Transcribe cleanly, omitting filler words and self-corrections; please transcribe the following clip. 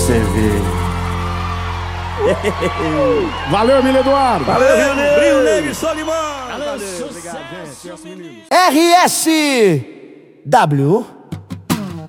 você ver. Valeu, Emílio Eduardo. Valeu, Rio Negro e Solimão. Valeu, obrigado, gente. RSW